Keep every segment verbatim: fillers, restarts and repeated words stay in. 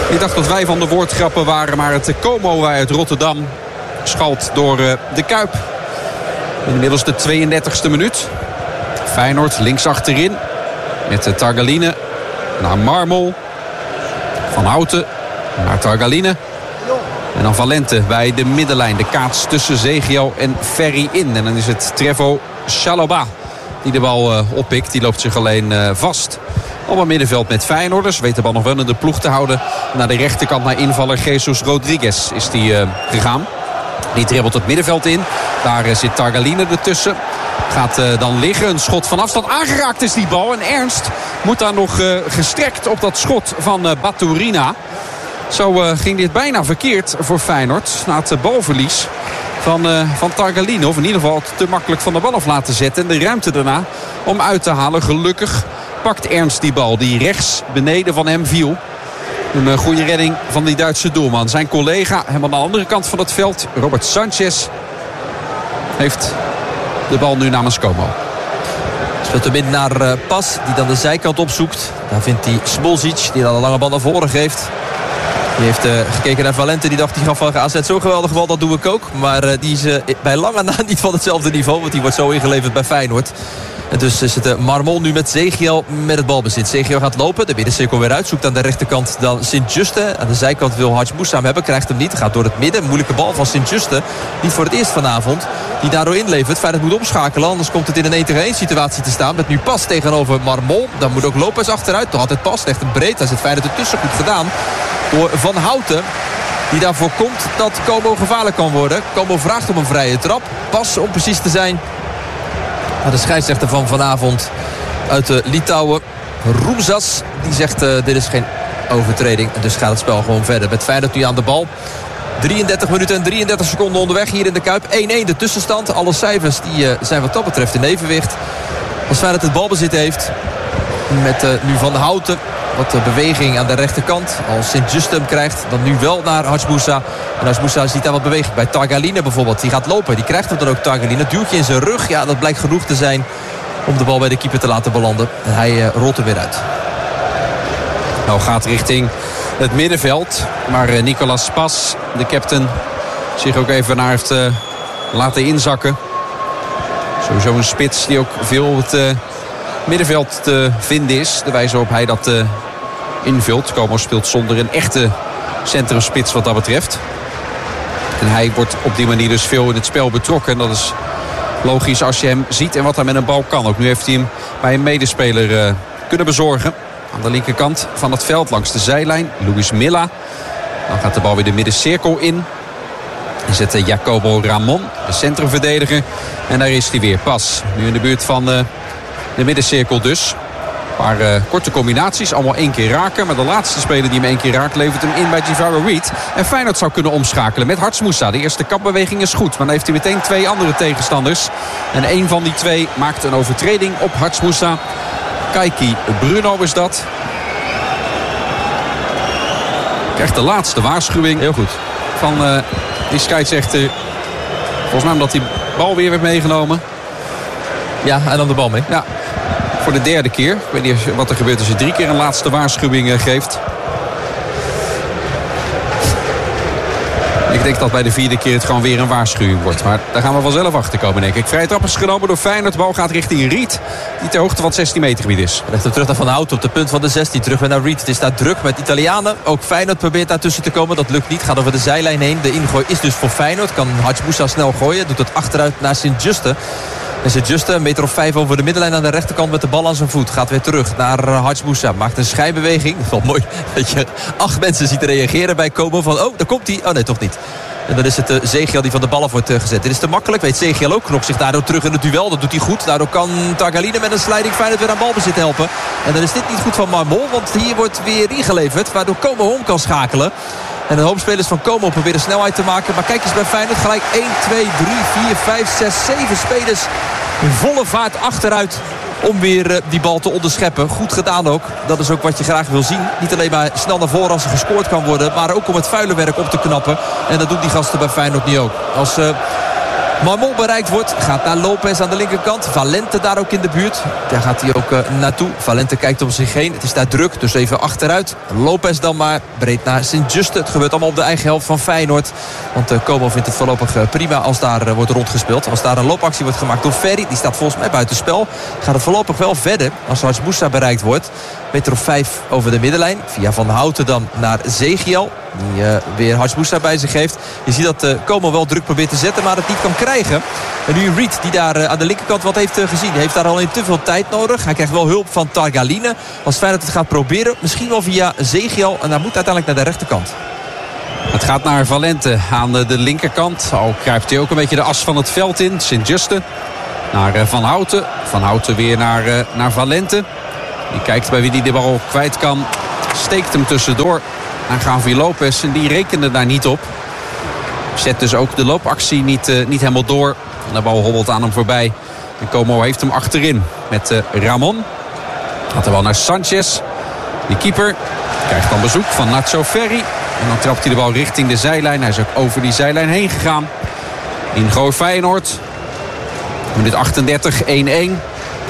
Ik dacht dat wij van de woordgrappen waren, maar het Como uit Rotterdam schalt door uh, de Kuip. Inmiddels de tweeëndertigste minuut. Feyenoord links achterin. Met de Targaline naar Marmol. Van Houten naar Targaline. En dan Valente bij de middenlijn. De kaats tussen Zegio en Ferry in. En dan is het Trevo Chalobah die de bal uh, oppikt. Die loopt zich alleen uh, vast. Op het middenveld met Feyenoorders. Weet de bal nog wel in de ploeg te houden. Naar de rechterkant naar invaller Jesus Rodriguez is die uh, gegaan. Die dribbelt het middenveld in. Daar uh, zit Targaline ertussen. Gaat uh, dan liggen. Een schot van afstand. Aangeraakt is die bal. En Ernst moet daar nog uh, gestrekt op dat schot van uh, Baturina. Zo uh, ging dit bijna verkeerd voor Feyenoord. Na het uh, balverlies van, uh, van Targaline. Of in ieder geval het te makkelijk van de bal af laten zetten. En de ruimte daarna om uit te halen. Gelukkig pakt Ernst die bal die rechts beneden van hem viel. Een uh, goede redding van die Duitse doelman. Zijn collega hem aan de andere kant van het veld, Robert Sanchez, heeft de bal nu namens Como. Speelt hem in naar uh, Pas, die dan de zijkant opzoekt. Daar vindt hij Smolzic, die dan een lange bal naar voren geeft. Die heeft uh, gekeken naar Valente. Die dacht, die gaf van A Z zo'n geweldig bal, dat doe ik ook. Maar uh, die is uh, bij lange na niet van hetzelfde niveau. Want die wordt zo ingeleverd bij Feyenoord. En dus is het uh, Marmol nu met Zegio met het balbezit. Zegio gaat lopen, de middencirkel weer uit. Zoekt aan de rechterkant dan Sint-Juste. Aan de zijkant wil Hadj Moussa hem hebben, krijgt hem niet. Gaat door het midden, moeilijke bal van Sint-Juste. Die voor het eerst vanavond, die daardoor inlevert. Feyenoord moet omschakelen, anders komt het in een één tegen één situatie te staan. Met nu Pas tegenover Marmol. Dan moet ook Lopez achteruit, toch altijd Pas. Legt hem breed, daar zit Feyenoord ertussen, goed gedaan. Door Van Houten, die daarvoor komt dat Como gevaarlijk kan worden. Como vraagt om een vrije trap. Pas, om precies te zijn, de scheidsrechter van vanavond uit uh, Litouwen, Roemzas, die zegt uh, dit is geen overtreding. En dus gaat het spel gewoon verder. Met Feyenoord nu aan de bal. drieëndertig minuten en drieëndertig seconden onderweg hier in de Kuip. één-één de tussenstand. Alle cijfers die, uh, zijn wat dat betreft in evenwicht. Als Feyenoord het balbezit heeft. Met uh, nu Van Houten. Wat uh, beweging aan de rechterkant. Als Sint-Juste hem krijgt, dan nu wel naar Hadj Moussa. En Hadj Moussa ziet daar wat beweging. Bij Targaline bijvoorbeeld. Die gaat lopen. Die krijgt hem dan ook Targaline. Duwtje in zijn rug. Ja, dat blijkt genoeg te zijn om de bal bij de keeper te laten belanden. En hij uh, rolt er weer uit. Nou gaat richting het middenveld. Maar uh, Nicolas Pas, de captain, zich ook even naar heeft uh, laten inzakken. Sowieso een spits die ook veel op het uh, middenveld te vinden is. De wijze waarop hij dat uh, invult. Como speelt zonder een echte centrumspits wat dat betreft. En hij wordt op die manier dus veel in het spel betrokken. En dat is logisch als je hem ziet en wat hij met een bal kan. Ook nu heeft hij hem bij een medespeler uh, kunnen bezorgen. Aan de linkerkant van het veld langs de zijlijn. Luis Milla. Dan gaat de bal weer de middencirkel in. Dan zet uh, Jacobo Ramon, de centrumverdediger. En daar is hij weer. Pas. Nu in de buurt van uh, de middencirkel dus. Een paar uh, korte combinaties. Allemaal één keer raken. Maar de laatste speler die hem één keer raakt levert hem in bij Jivaro Reed. En Feyenoord zou kunnen omschakelen met Hadj Moussa. De eerste kapbeweging is goed. Maar dan heeft hij meteen twee andere tegenstanders. En één van die twee maakt een overtreding op Hadj Moussa. Kaiki Bruno is dat. Krijgt de laatste waarschuwing. Heel goed. Van uh, die scheidsrechter. Volgens mij omdat die bal weer werd meegenomen. Ja, en dan de bal mee. Ja, voor de derde keer. Ik weet niet wat er gebeurt als je drie keer een laatste waarschuwing uh, geeft. Ik denk dat bij de vierde keer het gewoon weer een waarschuwing wordt. Maar daar gaan we vanzelf achter komen, denk ik. Vrije trap is genomen door Feyenoord. De bal gaat richting Reed, die ter hoogte van het zestien meter gebied is. Legt hem terug naar Van Houten op de punt van de zestien. Terug weer naar Reed. Het is daar druk met Italianen. Ook Feyenoord probeert daar tussen te komen. Dat lukt niet. Gaat over de zijlijn heen. De ingooi is dus voor Feyenoord. Kan Hadj Moussa snel gooien. Doet het achteruit naar Sint-Juste. En Sint-Juste een meter of vijf over de middenlijn aan de rechterkant met de bal aan zijn voet. Gaat weer terug naar Hadj Moussa. Maakt een schijnbeweging. Dat is wel mooi dat je acht mensen ziet reageren bij Como van oh, daar komt hij. Oh nee, toch niet. En dan is het uh, Zeghiel die van de bal af wordt uh, gezet. Dit is te makkelijk, weet Zeghiel ook. Knokt zich daardoor terug in het duel. Dat doet hij goed. Daardoor kan Targaline met een sliding Feyenoord weer aan balbezit helpen. En dan is dit niet goed van Marmol. Want hier wordt weer ingeleverd. Waardoor Como om kan schakelen. En de hoop spelers van Como proberen snelheid te maken. Maar kijk eens bij Feyenoord. Gelijk één, twee, drie, vier, vijf, zes, zeven spelers in volle vaart achteruit. Om weer uh, die bal te onderscheppen. Goed gedaan ook. Dat is ook wat je graag wil zien. Niet alleen maar snel naar voren als er gescoord kan worden. Maar ook om het vuile werk op te knappen. En dat doen die gasten bij Feyenoord niet ook. Als uh, Marmol bereikt wordt, gaat naar Lopez aan de linkerkant. Valente daar ook in de buurt. Daar gaat hij ook uh, naartoe. Valente kijkt om zich heen. Het is daar druk, dus even achteruit. Lopez dan maar, breed naar Sint-Juste. Het gebeurt allemaal op de eigen helft van Feyenoord. Want uh, Como vindt het voorlopig uh, prima als daar uh, wordt rondgespeeld. Als daar een loopactie wordt gemaakt door Ferry. Die staat volgens mij buiten spel. Gaat het voorlopig wel verder als Harts Moussa bereikt wordt. Meter of vijf over de middenlijn. Via Van Houten dan naar Zegiel. Die uh, weer Harts Moussa bij zich heeft. Je ziet dat uh, Como wel druk probeert te zetten, maar het niet kan krijgen. En nu Reed, die daar uh, aan de linkerkant wat heeft uh, gezien. Heeft daar al in te veel tijd nodig. Hij krijgt wel hulp van Targaline. Als Feyenoord het gaat proberen, misschien wel via Zegiel. En daar moet uiteindelijk naar de rechterkant. Het gaat naar Valente aan de linkerkant. Al kruipt hij ook een beetje de as van het veld in. Sint-Juste naar uh, Van Houten. Van Houten weer naar, uh, naar Valente. Die kijkt bij wie hij de bal kwijt kan. Steekt hem tussendoor aan Gavi Lopez. En die rekende daar niet op. Zet dus ook de loopactie niet, uh, niet helemaal door. En de bal hobbelt aan hem voorbij. En Como heeft hem achterin met uh, Ramon. Gaat er wel naar Sanchez. Die keeper krijgt dan bezoek van Nacho Ferry. En dan trapt hij de bal richting de zijlijn. Hij is ook over die zijlijn heen gegaan. Ingo Feyenoord. Minuut achtendertig, één-één.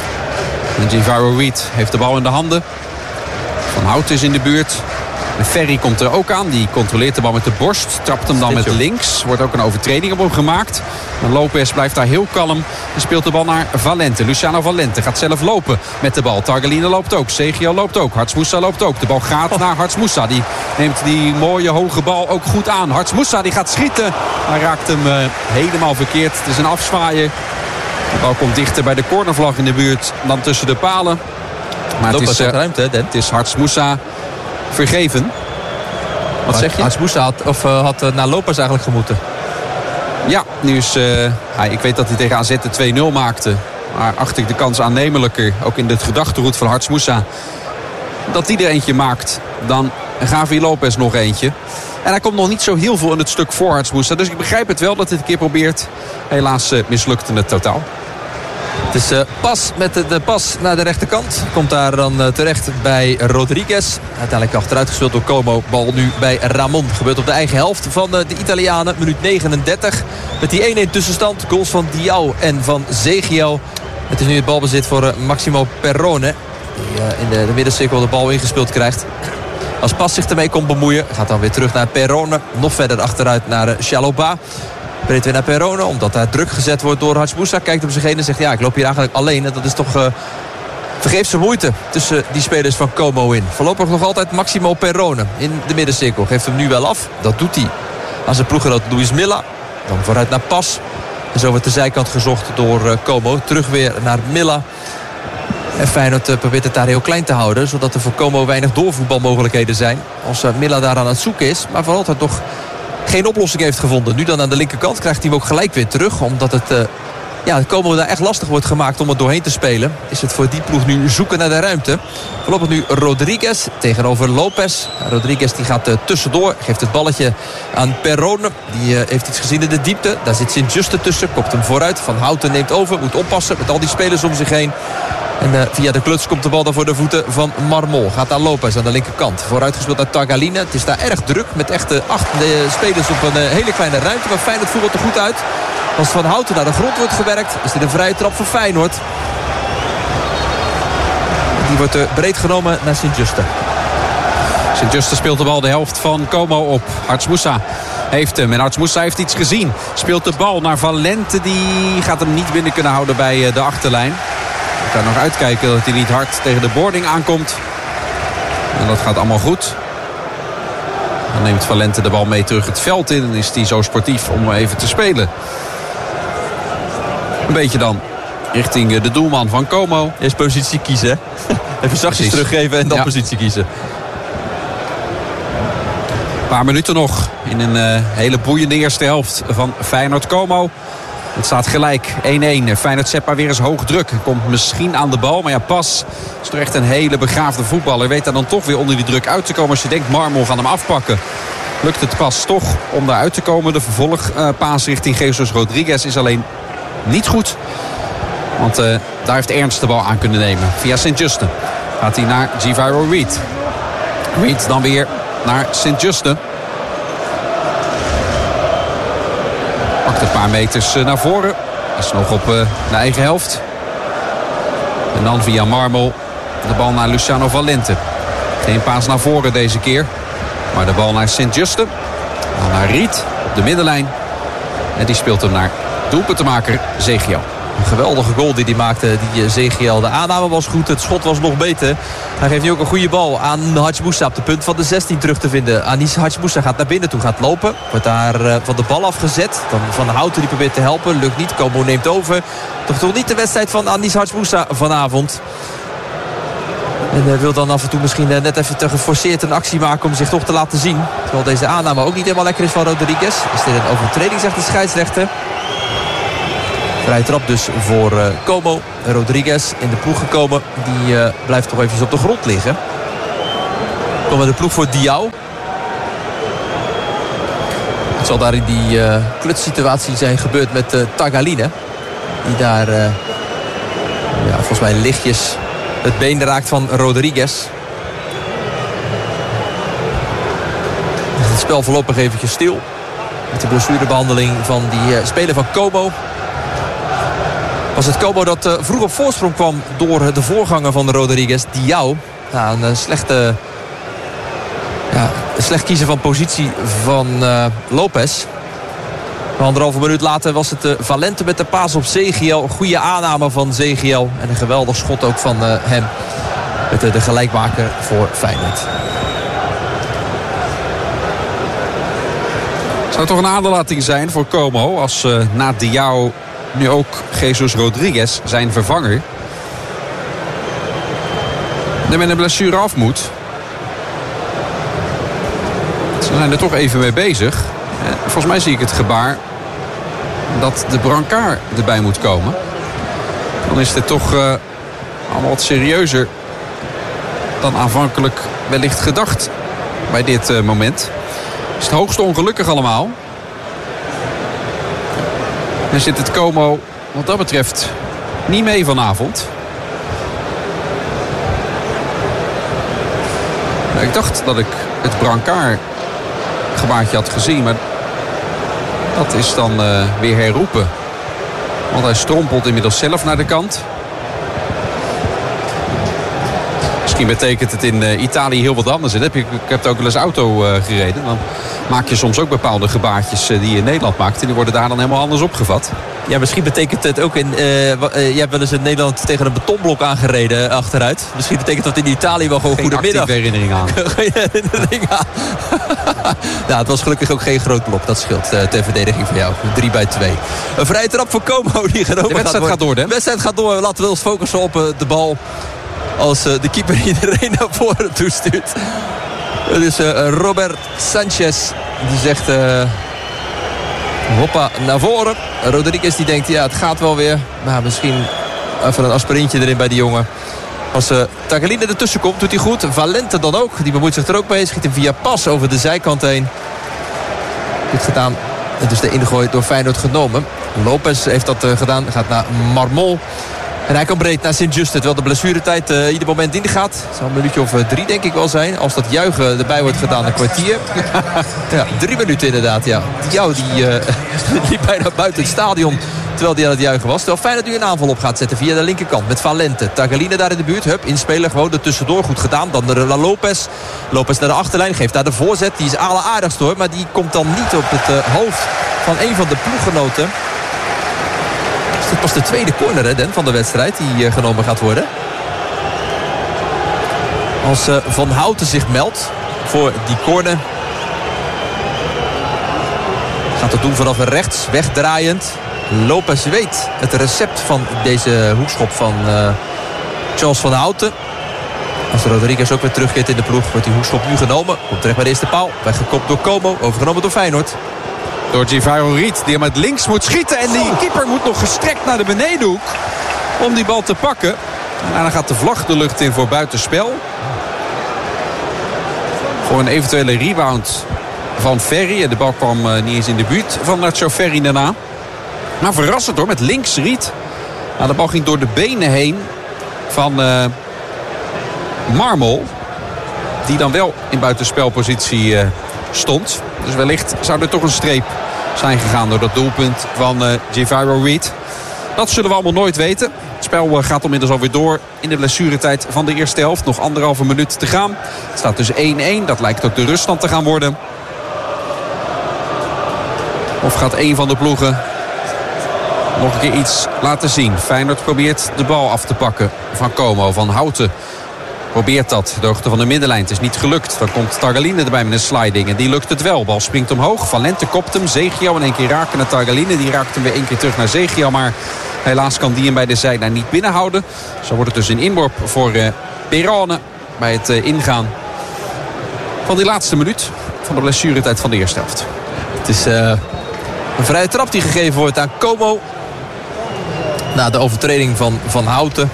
En Jivaro Reed heeft de bal in de handen. Van Houten is in de buurt. En Ferry komt er ook aan. Die controleert de bal met de borst. Trapt hem dan met links. Wordt ook een overtreding op hem gemaakt. En Lopez blijft daar heel kalm. En speelt de bal naar Valente. Luciano Valente gaat zelf lopen met de bal. Targaline loopt ook. Zegio loopt ook. Harts Moussa loopt ook. De bal gaat naar Harts Moussa. Die neemt die mooie hoge bal ook goed aan. Harts Moussa die gaat schieten. Hij raakt hem uh, helemaal verkeerd. Het is een afzwaaien. De bal komt dichter bij de cornervlag in de buurt dan tussen de palen. Maar het is, uh, ruimte, hè, het is Harts Moussa vergeven. Wat zeg je? Harts Moussa had, of, uh, had uh, naar Lopez eigenlijk gemoeten. Ja, nu is... Uh, hij, ik weet dat hij tegen A Z de twee nul maakte. Maar acht ik de kans aannemelijker. Ook in het gedachtegoed van Harts Moussa. Dat hij er eentje maakt. Dan Gavi Lopez nog eentje. En hij komt nog niet zo heel veel in het stuk voor Harts Moussa. Dus ik begrijp het wel dat hij het een keer probeert. Helaas uh, mislukte het totaal. Het is uh, pas met de, de pas naar de rechterkant. Komt daar dan uh, terecht bij Rodriguez. Uiteindelijk achteruit gespeeld door Como. Bal nu bij Ramon. Gebeurt op de eigen helft van uh, de Italianen. Minuut negenendertig. Met die één-één tussenstand. Goals van Diao en van Zegiel. Het is nu het balbezit voor uh, Maximo Perrone. Die uh, in de, de middencirkel de bal ingespeeld krijgt. Als Pas zich ermee komt bemoeien. Gaat dan weer terug naar Perrone. Nog verder achteruit naar uh, Chaloba. Breed weer naar Perrone, omdat daar druk gezet wordt door Harts Moussa. Kijkt op zich heen en zegt, ja, ik loop hier eigenlijk alleen. En dat is toch uh, vergeefse moeite tussen die spelers van Como in. Voorlopig nog altijd Maximo Perrone in de middencirkel. Geeft hem nu wel af. Dat doet hij aan zijn ploeggenoot Luis Milla. Dan vooruit naar Pas. En zo wordt de zijkant gezocht door uh, Como. Terug weer naar Milla. En Feyenoord uh, probeert het daar heel klein te houden. Zodat er voor Como weinig doorvoetbalmogelijkheden zijn. Als uh, Milla daar aan het zoeken is. Maar vooral altijd toch geen oplossing heeft gevonden. Nu dan aan de linkerkant krijgt hij hem ook gelijk weer terug. Omdat het, uh, ja, Como daar echt lastig wordt gemaakt om het doorheen te spelen. Is het voor die ploeg nu zoeken naar de ruimte. Voorlopig nu Rodriguez tegenover Lopez. Rodriguez die gaat uh, tussendoor. Geeft het balletje aan Perrone. Die uh, heeft iets gezien in de diepte. Daar zit Sint-Juste tussen. Kopt hem vooruit. Van Houten neemt over. Moet oppassen met al die spelers om zich heen. En uh, via de kluts komt de bal dan voor de voeten van Marmol. Gaat naar Lopez aan de linkerkant. Vooruitgespeeld naar Targaline. Het is daar erg druk met echt uh, acht uh, spelers op een uh, hele kleine ruimte. Maar Feyenoord voelt er goed uit. Als Van Houten naar de grond wordt gewerkt, is dit een vrije trap voor Feyenoord. Die wordt uh, breed genomen naar Sint-Juste. Sint-Juste speelt de bal de helft van Como op. Harts Moussa heeft hem. En Harts Moussa heeft iets gezien. Speelt de bal naar Valente. Die gaat hem niet binnen kunnen houden bij uh, de achterlijn. Ik kan nog uitkijken dat hij niet hard tegen de boarding aankomt. En dat gaat allemaal goed. Dan neemt Valente de bal mee terug het veld in. En is hij zo sportief om even te spelen. Een beetje dan richting de doelman van Como. Eerst positie kiezen. Even zachtjes teruggeven en dan ja. positie kiezen. Een paar minuten nog in een uh, hele boeiende eerste helft van Feyenoord Como. Het staat gelijk één-één. Feyenoord zet maar weer eens hoog druk. Komt misschien aan de bal. Maar ja, Pas is toch echt een hele begaafde voetballer. Weet daar dan toch weer onder die druk uit te komen. Als je denkt, Marmol gaat hem afpakken. Lukt het Pas toch om daaruit te komen. De vervolgpaas uh, richting Jesus Rodriguez is alleen niet goed. Want uh, daar heeft Ernst de bal aan kunnen nemen. Via Sint-Juste gaat hij naar Jivaro Reed. Reed dan weer naar Sint-Juste. Een paar meters naar voren. Is nog op uh, de eigen helft. En dan via Marmol de bal naar Luciano Valente. Geen paas naar voren deze keer. Maar de bal naar Sint-Juste. Dan naar Riet op de middenlijn. En die speelt hem naar doelpuntenmaker Zegiel. Een geweldige goal die hij maakte, die Zegiel. De aanname was goed, het schot was nog beter. Hij geeft nu ook een goede bal aan Hadj Moussa op de punt van de zestien terug te vinden. Anis Hadj Moussa gaat naar binnen toe, gaat lopen. Wordt daar uh, van de bal afgezet. Dan Van Houten die probeert te helpen, lukt niet. Como neemt over. Toch toch niet de wedstrijd van Anis Hadj Moussa vanavond. En uh, wil dan af en toe misschien uh, net even te geforceerd een actie maken om zich toch te laten zien. Terwijl deze aanname ook niet helemaal lekker is van Rodriguez. Is dit een overtreding, zegt de scheidsrechter. Vrije trap dus voor uh, Como. Rodriguez in de ploeg gekomen. Die uh, blijft toch even op de grond liggen. Komen de ploeg voor Diao. Het zal daar in die uh, klutssituatie zijn gebeurd met uh, Tagaline. Die daar uh, ja, volgens mij lichtjes het been raakt van Rodriguez. Het spel voorlopig eventjes stil. Met de blessurebehandeling van die uh, speler van Como. Was het Como dat uh, vroeg op voorsprong kwam door de voorganger van de Rodriguez, Diao. Ja, een uh, slechte, ja, een slecht kiezen van positie van uh, Lopez. Anderhalve minuut later was het uh, Valente met de paas op Zegiel. Goede aanname van Zegiel. En een geweldig schot ook van uh, hem. Met uh, de gelijkmaker voor Feyenoord. Zou toch een aderlating zijn voor Como als uh, na Diao nu ook Jesus Rodriguez, zijn vervanger, er met een blessure af moet. Ze zijn er toch even mee bezig. En volgens mij zie ik het gebaar dat de brancard erbij moet komen. Dan is dit toch uh, allemaal wat serieuzer dan aanvankelijk wellicht gedacht bij dit uh, moment. Het is het hoogste ongelukkig allemaal. En zit het Como wat dat betreft niet mee vanavond. Nou, ik dacht dat ik het brancard gebaartje had gezien. Maar dat is dan uh, weer herroepen. Want hij strompelt inmiddels zelf naar de kant. Misschien betekent het in uh, Italië heel wat anders. Heb je, ik heb ook wel eens auto uh, gereden. Dan maak je soms ook bepaalde gebaartjes uh, die je in Nederland maakt. En die worden daar dan helemaal anders opgevat. Ja, misschien betekent het ook in... Uh, uh, je hebt wel eens in Nederland tegen een betonblok aangereden achteruit. Misschien betekent dat in Italië wel gewoon geen goedemiddag. Geen herinnering aan. Geen herinnering aan. Ja, het was gelukkig ook geen groot blok. Dat scheelt uh, ter verdediging van jou. drie bij twee. Een vrije trap voor Como die genomen De wedstrijd gaat, gaat door, hè? De wedstrijd gaat door. Laten we ons focussen op uh, de bal. Als uh, de keeper iedereen naar voren toestuurt. Het is uh, Robert Sanchez. Die zegt... Uh, hoppa, naar voren. Rodriguez die denkt, ja, het gaat wel weer. Maar misschien even een aspirintje erin bij die jongen. Als uh, Tagaline ertussen komt, doet hij goed. Valente dan ook. Die bemoeit zich er ook mee. Schiet hem via pas over de zijkant heen. Goed gedaan. Het is de ingooi door Feyenoord genomen. Lopez heeft dat uh, gedaan. Gaat naar Marmol. En hij kan breed naar Sint-Juste. Terwijl de blessuretijd uh, ieder moment ingaat. Het zal een minuutje of uh, drie denk ik wel zijn. Als dat juichen erbij wordt gedaan, een kwartier. Ja, drie minuten inderdaad, ja. Jou die uh, liep bijna buiten het stadion. Terwijl hij aan het juichen was. Terwijl Feyenoord nu een aanval op gaat zetten via de linkerkant. Met Valente. Tagaline daar in de buurt. Hup, inspelen gewoon er tussendoor. Goed gedaan. Dan de Lopez. Lopez naar de achterlijn. Geeft daar de voorzet. Die is alleraardigst hoor. Maar die komt dan niet op het uh, hoofd van een van de ploeggenoten. Dit was de tweede corner hè, Den, van de wedstrijd die uh, genomen gaat worden. Als uh, Van Houten zich meldt voor die corner. Gaat het doen vanaf rechts, wegdraaiend. Lopez weet het recept van deze hoekschop van uh, Charles Van Houten. Als Rodriguez ook weer terugkeert in de ploeg, wordt die hoekschop nu genomen. Komt terecht bij de eerste paal. Weggekopt door Como, overgenomen door Feyenoord. Door Givaro Riet, die hem met links moet schieten. En die keeper moet nog gestrekt naar de benedenhoek om die bal te pakken. En dan gaat de vlag de lucht in voor buitenspel. Voor een eventuele rebound van Ferry. En de bal kwam uh, niet eens in de buurt van Nacho Ferry daarna. Maar verrassend hoor, met links Riet. Nou, de bal ging door de benen heen van uh, Marmol. Die dan wel in buitenspelpositie uh, stond. Dus wellicht zou er toch een streep zijn gegaan door dat doelpunt van uh, Javier Reed. Dat zullen we allemaal nooit weten. Het spel uh, gaat inmiddels alweer door in de blessuretijd van de eerste helft. Nog anderhalve minuut te gaan. Het staat dus één-één. Dat lijkt ook de ruststand te gaan worden. Of gaat een van de ploegen nog een keer iets laten zien. Feyenoord probeert de bal af te pakken van Como, van Houten. Probeert dat. De hoogte van de middenlijn. Het is niet gelukt. Dan komt Targaline erbij met een sliding. En die lukt het wel. Bal springt omhoog. Valente kopt hem. Zegio in één keer raken naar Targaline. Die raakt hem weer één keer terug naar Zegio. Maar helaas kan die hem bij de zijlijn niet binnenhouden. Zo wordt het dus een inworp voor uh, Perone. Bij het uh, ingaan van die laatste minuut van de blessuretijd van de eerste helft. Het is uh, een vrije trap die gegeven wordt aan Como. Na de overtreding van Van Houten.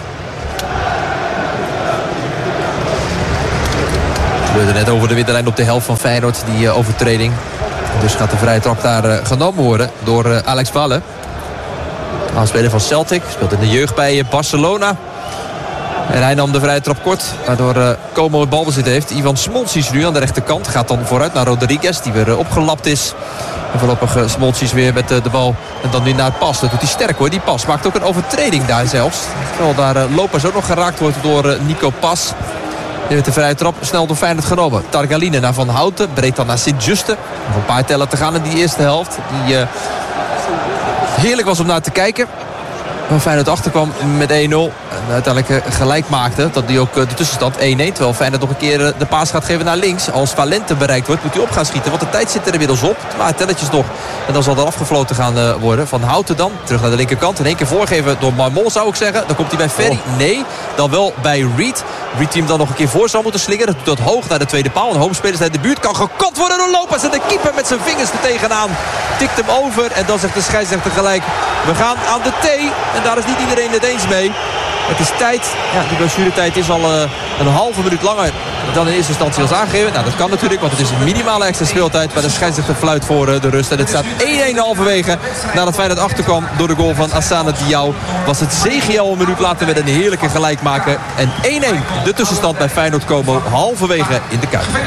We hadden net over de middenlijn op de helft van Feyenoord, die uh, overtreding. Dus gaat de vrije trap daar uh, genomen worden door uh, Alex Valle. Aanspeler van Celtic, speelt in de jeugd bij uh, Barcelona. En hij nam de vrije trap kort, waardoor uh, Como het balbezit heeft. Ivan Smolcic nu aan de rechterkant. Gaat dan vooruit naar Rodriguez, die weer uh, opgelapt is. En voorlopig uh, Smolcic weer met uh, de bal. En dan nu naar het pas. Dat doet hij sterk hoor, die pas. Maakt ook een overtreding daar zelfs. Terwijl daar uh, Lopez ook nog geraakt wordt door uh, Nico Pas. Die heeft de vrije trap snel door Feyenoord genomen. Targaline naar Van Houten. Breed dan naar Sint-Juste. Nog een paar tellen te gaan in die eerste helft. Die uh, heerlijk was om naar te kijken. Waar Feyenoord achterkwam met één nul. En uiteindelijk gelijk maakte. Dat die ook de tussenstand één-één. Terwijl Feyenoord nog een keer de paas gaat geven naar links. Als Valente bereikt wordt moet hij op gaan schieten. Want de tijd zit er inmiddels op. Maar telletjes nog. En dan zal er afgefloten gaan worden. Van Houten dan. Terug naar de linkerkant. In één keer voorgeven door Marmol zou ik zeggen. Dan komt hij bij Ferry. Nee. Dan wel bij Reed. Reed die hem dan nog een keer voor zou moeten slingeren. Dat doet dat hoog naar de tweede paal. Een homespeler uit de buurt. Kan gekopt worden door Lopez. En de keeper met zijn vingers er tegenaan. Tikt hem over. En dan zegt de scheidsrechter gelijk. We gaan aan de thee. En daar is niet iedereen het eens mee. Het is tijd. Ja, die blessuretijd is al uh, een halve minuut langer dan in eerste instantie was aangegeven. Nou, dat kan natuurlijk, want het is een minimale extra speeltijd. Maar de scheidsrechter fluit voor uh, de rust. En het staat één-één halverwege. Nadat Feyenoord achterkwam door de goal van Assane Diao. Was het Zegio een minuut later met een heerlijke gelijkmaker. En één-één de tussenstand bij Feyenoord Como halverwege in de Kuip.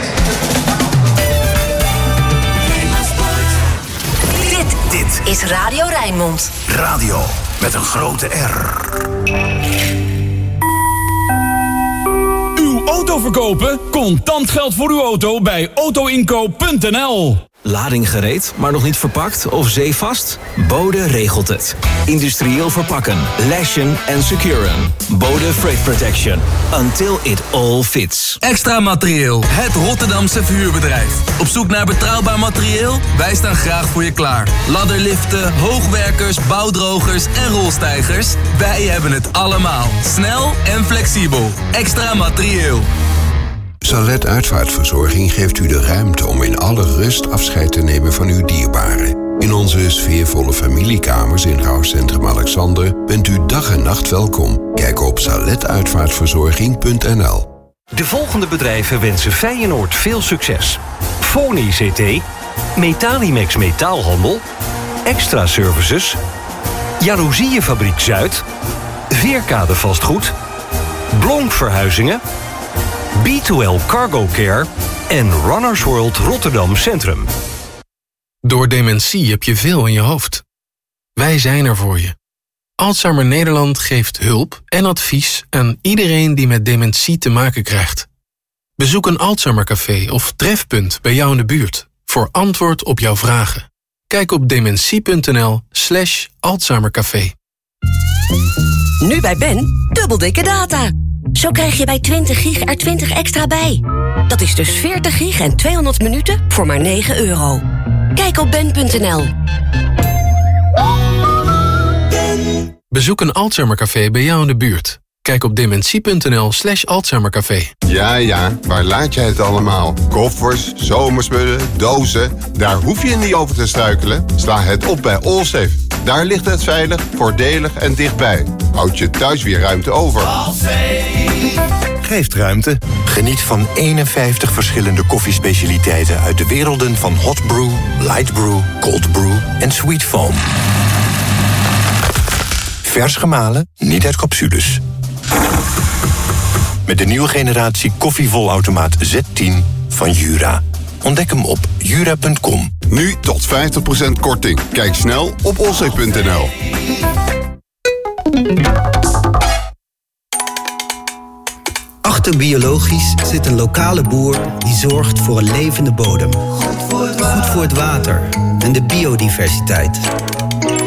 Dit is Radio Rijnmond. Radio met een grote R. Uw auto verkopen? Contant geld voor uw auto bij autoinkoop punt n l. Lading gereed, maar nog niet verpakt of zeevast? Bode regelt het. Industrieel verpakken, lashen en securen. Bode Freight Protection. Until it all fits. Extra Materieel, het Rotterdamse verhuurbedrijf. Op zoek naar betrouwbaar materieel? Wij staan graag voor je klaar. Ladderliften, hoogwerkers, bouwdrogers en rolstijgers. Wij hebben het allemaal. Snel en flexibel. Extra Materieel. Salet Uitvaartverzorging geeft u de ruimte om in alle rust afscheid te nemen van uw dierbaren. In onze sfeervolle familiekamers in rouwcentrum Alexander bent u dag en nacht welkom. Kijk op salet uitvaartverzorging punt n l. De volgende bedrijven wensen Feyenoord veel succes. Foni C T, Metalimex Metaalhandel, Extra Services, Jaloezieënfabriek Zuid, Veerkade Vastgoed, Blonk Verhuizingen, B twee L Cargo Care en Runners World Rotterdam Centrum. Door dementie heb je veel in je hoofd. Wij zijn er voor je. Alzheimer Nederland geeft hulp en advies aan iedereen die met dementie te maken krijgt. Bezoek een Alzheimercafé of trefpunt bij jou in de buurt voor antwoord op jouw vragen. Kijk op dementie punt n l slash Alzheimercafé. Nu bij Ben, dubbel dikke data. Zo krijg je bij twintig gig er twintig extra bij. Dat is dus veertig gig en tweehonderd minuten voor maar negen euro. Kijk op ben punt n l. Bezoek een Alzheimercafé bij jou in de buurt. Kijk op dementie punt n l slash Alzheimercafé. Ja, ja, waar laat jij het allemaal? Koffers, zomerspullen, dozen. Daar hoef je niet over te struikelen. Sla het op bij Allsafe. Daar ligt het veilig, voordelig en dichtbij. Houd je thuis weer ruimte over. Geeft ruimte. Geniet van eenenvijftig verschillende koffiespecialiteiten uit de werelden van hot brew, light brew, cold brew en sweet foam. Vers gemalen, niet uit capsules. Met de nieuwe generatie koffievolautomaat Z tien van Jura. Ontdek hem op jura punt com. Nu tot vijftig procent korting. Kijk snel op olzee punt n l. Achter Biologisch zit een lokale boer die zorgt voor een levende bodem. Goed voor het water en de biodiversiteit.